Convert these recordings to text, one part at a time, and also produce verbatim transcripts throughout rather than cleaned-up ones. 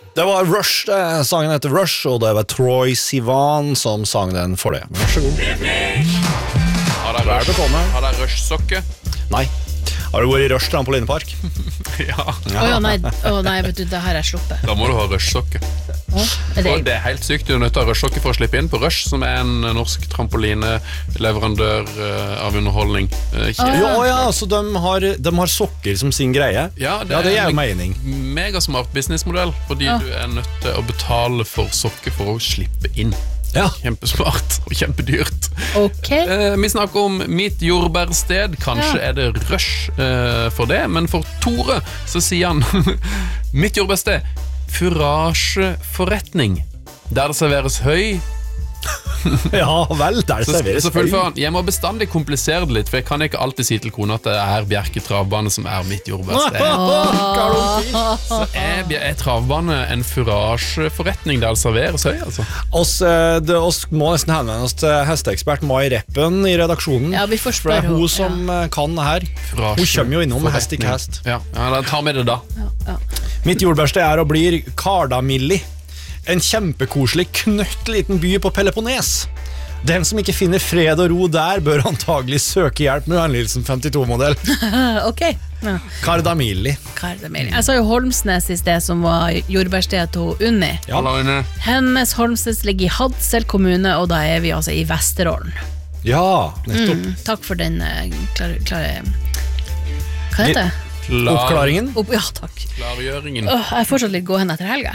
Det var Rush, det. Sangen heter Rush, og det var Troy Sivan som sang den for det. Vær så god. Har dere Rush, har dere Rush-sokke? Nei. Har du vært i Rush trampolinepark? Ja. Åh ja, nei, oh, nei, vet du, det her er sluppet. Da må du ha Rush-sokke. Oh, er det... Og det er helt sykt, du er nødt til å ha Rush-sokke for å slippe inn på Rush, som er en norsk trampoline-leverandør uh, av underholdning. Uh, ah, ja, ja, så de har, de har sokker som sin greie. Ja, det, ja, det er jo en mening. Megasmart businessmodell, fordi ja. Du er nødt til å betale for sokker for å slippe inn. Ja. Kjempesmart og kjempedyrt. Okay. eh, Vi snakker om mitt jordbærsted. Kanskje ja. Er det Rush eh, for det, men for Tore så sier han mitt jordbærsted, furasjeforretning, der det serveres høy. Ja, vel, der det så, serveres så høy. Jeg må bestandig komplisere det litt, for jeg kan ikke alltid si til kona at det er Bjerke travbane som er mitt jordbærsted. Oh. Så er, er travbane en furasjeforretning der det serveres høy, altså? Oss, det, oss må nesten henvende oss til hesteekspert Mai Reppen i redaksjonen. Ja, vi får spørre. For det er hun som ja. Kan det her. Hun kommer jo innom med hest ikke hest. Ja, ja, da tar vi det da. Ja, ja. Mitt jordbærsted er og blir Kardamilli. En kjempekoselig, knøtt liten by på Peloponnes. Den som ikke finner fred og ro der, bør antagelig søke hjelp med Johan femtito-modell. Ok. Ja. Kardamilli. Kardamilli. Jeg sa jo Holmsnes i sted, som var jordbærstedet til Unni. Ja. Hennes Holmsnes ligger i Hadsel kommune, og da er vi altså i Vesterålen. Ja, nettopp. Mm, takk for den klare... klare Hva heter det? Klar... Oppklaringen? Opp, ja, takk. Klargjøringen. Åh, jeg er fortsatt litt gående etter helga.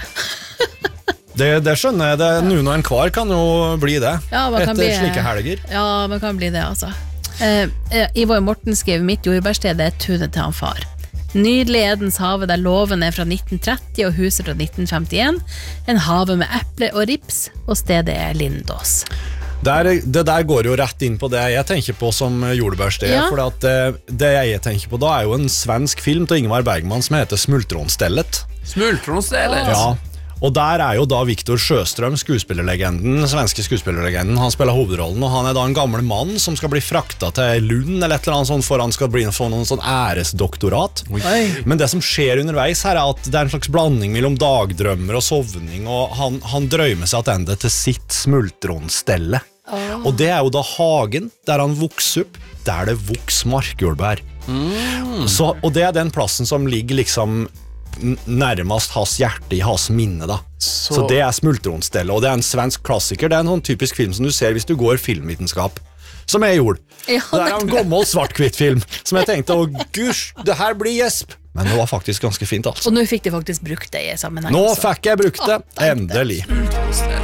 Det, det skjønner jeg, det, noen og en kvar kan jo bli det, ja, etter bli, slike helger. Ja, man kan bli det, altså. Eh, Ivar Morten skrev mitt jordbærsted er tunet til han far. Nydelig Edens have der loven er fra nitten tretti og huset fra nitten femtien. En have med eple og rips, og stedet er Lindås. Der, det der går jo rett inn på det jeg tenker på som jordbærsted, ja. For at det, det jeg tenker på da er jo en svensk film til Ingmar Bergman som heter Smultronstellet. Smultronstellet? Ja. Og der er jo da Viktor Sjöström, skuespillerlegenden, svenske skuespillerlegenden. Han spiller hovedrollen, og han er da en gammel mann som skal bli frakta til Lund eller et eller annet sånt, for han skal bli få noen sånn æresdoktorat. Oi. Men det som skjer underveis her er at det er en slags blanding mellom dagdrømmer og sovning, og han, han drømmer seg tilbake til sitt smultronstelle. Oh. Og det er jo da hagen der han vokser opp, der det vokser markjordbær. Mm. Så, og det er den plassen som ligger liksom nærmest hans hjerte i hans minne da. Så, så det er Smultronstellet, og det er en svensk klassiker. Det er en sånn typisk film som du ser hvis du går filmvitenskap, som jeg gjorde. Ja, det er en gammel svart-hvitt film som jeg tenkte, å gusj, det her blir gjesp. Men det var faktisk ganske fint, altså. Og nå fikk de faktisk brukt det i sammenheng. Nå fikk jeg brukt det, endelig.